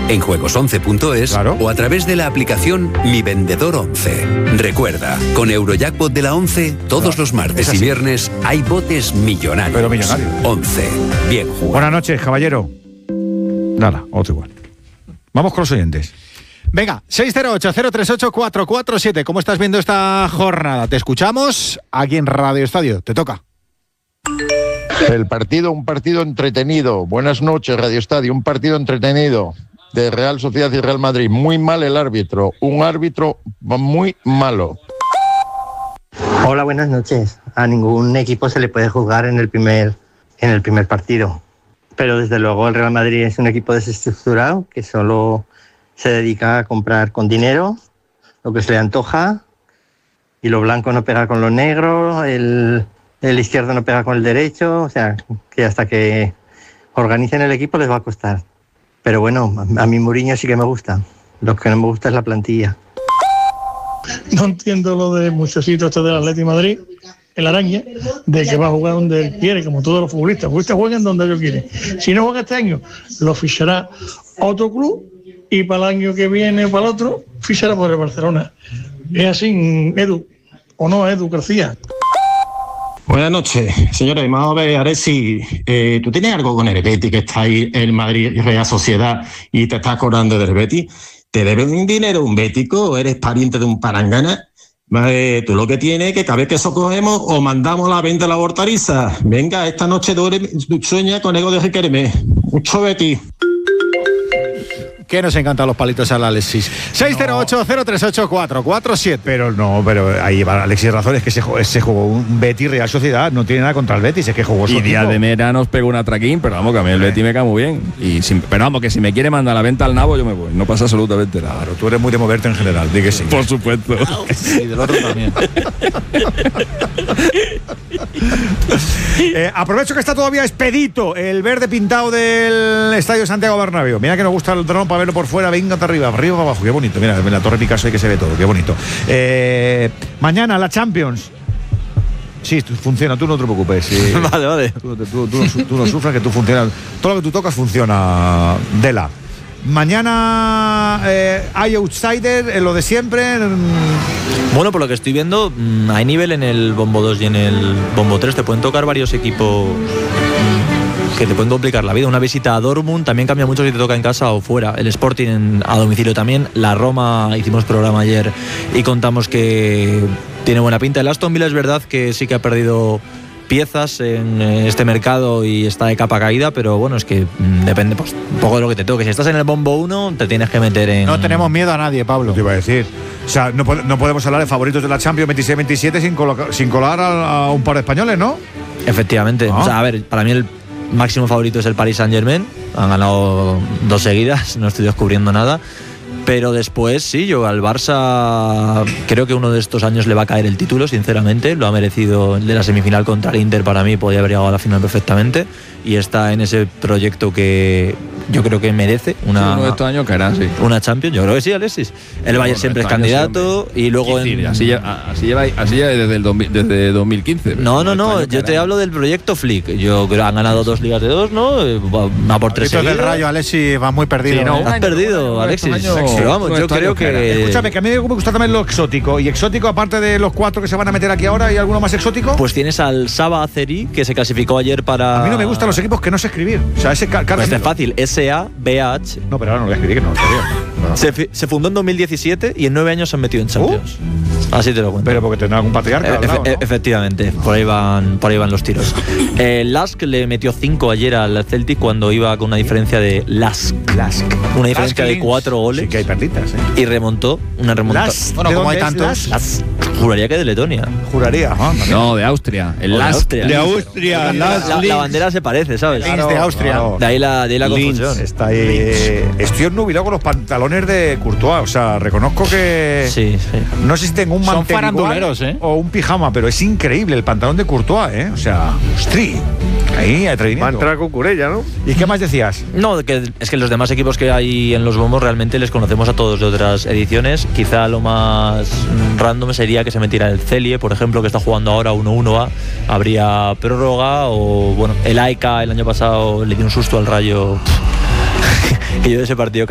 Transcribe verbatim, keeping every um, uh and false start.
en juegos once punto es Claro. o a través de la aplicación Mi Vendedor once. Recuerda, con Eurojackpot de la once, todos Claro. los martes y viernes hay botes millonarios. Pero millonarios. once. Bien jugado. Buenas noches, caballero. Nada, otro igual. Vamos con los oyentes. Venga, seis cero ocho, cero tres ocho, cuatro cuatro siete. ¿Cómo estás viendo esta jornada? Te escuchamos aquí en Radio Estadio. Te toca. El partido, un partido entretenido. Buenas noches, Radio Estadio. Un partido entretenido de Real Sociedad y Real Madrid. Muy mal el árbitro. Un árbitro muy malo. Hola, buenas noches. A ningún equipo se le puede jugar en el primer, en el primer partido. Pero desde luego el Real Madrid es un equipo desestructurado que solo se dedica a comprar con dinero lo que se le antoja, y lo blanco no pega con lo negro, el, el izquierdo no pega con el derecho, o sea, que hasta que organicen el equipo les va a costar. Pero bueno, a mí Mourinho sí que me gusta. Lo que no me gusta es la plantilla. No entiendo lo de muchachito este del Atlético de Madrid, el araña, de que va a jugar donde él quiere, como todos los futbolistas. Los futbolistas juegan donde ellos quieren. Si no juega este año, lo fichará otro club, y para el año que viene o para el otro, fichará por el Barcelona. Es así, Edu, ¿o no, Edu García? Buenas noches, señores. Vamos a ver, Aresi, eh, ¿tú tienes algo con el Betis, que está ahí el Madrid y Real Sociedad y te estás cobrando del Betis? ¿Te debe un dinero un bético o eres pariente de un parangana? Eh, tú lo que tienes es que cada vez que eso cogemos o mandamos la venta a la hortaliza. Venga, esta noche duerme, sueña con ego de Riquelme. Mucho Betis. Que nos encantan los palitos al Alexis. seis cero ocho, cero tres ocho, cuatro cuatro siete. Pero no, pero ahí va Alexis razón, es que se, se jugó un Betis Real Sociedad, no tiene nada contra el Betis, es que jugó su Y Díaz equipo. de Mera nos pegó una traquín, pero vamos, que a mí el Betis me cae muy bien. Y si, pero vamos, que si me quiere mandar a la venta al nabo, yo me voy. No pasa absolutamente nada. Claro, tú eres muy de moverte en general, di que sí. Por supuesto. Y del otro también. eh, aprovecho que está todavía expedito el verde pintado del Estadio Santiago Bernabéu. Mira que nos gusta el dron para verlo por fuera, venga hasta arriba, arriba para abajo, qué bonito. Mira, en la Torre Picasso hay que se ve todo, qué bonito. Eh, mañana la Champions. Sí, funciona, tú no te preocupes. Sí. Vale, vale. Tú, tú, tú, no, tú no sufras, que tú funcionas. Todo lo que tú tocas funciona, Dela. Mañana eh, hay outsider, en lo de siempre. Bueno, por lo que estoy viendo, hay nivel en el bombo dos y en el bombo tres. Te pueden tocar varios equipos que te pueden complicar la vida. Una visita a Dortmund también cambia mucho si te toca en casa o fuera. El Sporting en, a domicilio también. La Roma, hicimos programa ayer y contamos que tiene buena pinta. El Aston Villa es verdad que sí que ha perdido piezas en este mercado y está de capa caída, pero bueno, es que mmm, depende pues, un poco de lo que te toque. Si estás en el bombo uno, te tienes que meter en... No tenemos miedo a nadie, Pablo. Te iba a decir. O sea, no, no podemos hablar de favoritos de la Champions veintiséis veintisiete sin, coloca, sin colar a, a un par de españoles, ¿no? Efectivamente. ¿No? O sea, a ver, para mí el máximo favorito es el Paris Saint-Germain. Han ganado dos seguidas, no estoy descubriendo nada. Pero después, sí, yo al Barça creo que uno de estos años le va a caer el título, sinceramente. Lo ha merecido. El de la semifinal contra el Inter, para mí, podía haber llegado a la final perfectamente. Y está en ese proyecto que yo creo que merece una, sí, uno de estos años caerá, sí. Una Champions. Yo creo que sí, Alexis. El Bayern siempre es candidato y luego decir, en... así, lleva, así, lleva, así lleva desde, el dos mil, desde dos mil quince. No, no, no, yo te hablo del proyecto Flick. Yo creo que han ganado dos ligas de dos, ¿no? Va por tres seguidas. del Rayo, Alexis, va muy perdido. Sí, no, ¿eh? Has perdido, Alexis. Pero vamos, yo creo que... Escúchame, que a mí me gusta también lo exótico. Y exótico, aparte de los cuatro que se van a meter aquí ahora, ¿hay alguno más exótico? Pues tienes al Saba Azeri, que se clasificó ayer para... A mí no me gustan los equipos que no sé escribir. O sea, ese car- Pues es fácil, S A B H. No, pero ahora no voy a escribir, que no lo sabía. No. Se, se fundó en dos mil diecisiete y en nueve años se han metido en Champions. Uh. Así te lo cuento. Pero porque tendrá algún patriarca. E- al lado, e- ¿no? Efectivamente, por ahí van, por ahí van los tiros. eh, Lask le metió cinco ayer al Celtic cuando iba con una diferencia de Lask. Lask. Una diferencia Lask de cuatro goles. Sí que hay perditas, ¿eh? Y remontó una remontada. Lask. Bueno, ¿De como hay dónde es tantos. Lask? Juraría que de Letonia. Juraría. Ajá, no, de Austria. El O de Lask. Austria. De Austria. La, la, la bandera se parece, ¿sabes? Linz de Austria. Claro. De ahí la, de ahí la confusión. Está ahí. Eh, estoy obnubilado con los pantalones de Courtois. O sea, reconozco que. Sí, sí. No sé si tengo un Son mantel faranduleros, igual ¿eh? o un pijama, pero es increíble el pantalón de Courtois, ¿eh? O sea, ostri. Ahí, atrevimiento. Va a entrar Cucurella, ¿no? ¿Y qué más decías? No, que es que los demás equipos que hay en los bombos realmente les conocemos a todos de otras ediciones. Quizá lo más random sería que se metiera el Celie, por ejemplo, que está jugando ahora uno uno a. Habría prórroga o, bueno, el A E K el año pasado le dio un susto al Rayo. Que yo de ese partido